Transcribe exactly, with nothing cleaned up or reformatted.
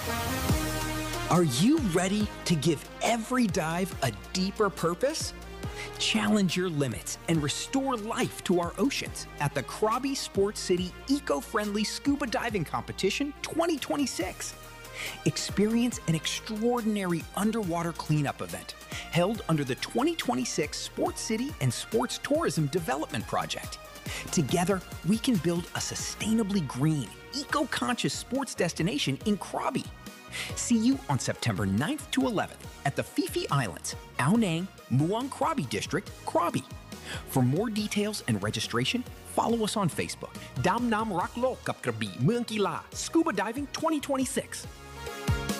Are you ready to give every dive a deeper purpose? Challenge your limits and restore life to our oceans at the Krabi Sports City Eco-Friendly Scuba Diving Competition twenty twenty-six. Experience an extraordinary underwater cleanup event held under the twenty twenty-six Sports City and Sports Tourism Development Project. Together, we can build a sustainably green, eco-conscious sports destination in Krabi. See you on September ninth to eleventh at the Phi Phi Islands, Ao Nang, Muang Krabi District, Krabi. For more details and registration, follow us on Facebook. Dam Nam Rak Lo Kap Krabi Muang Kila Scuba Diving twenty twenty-six.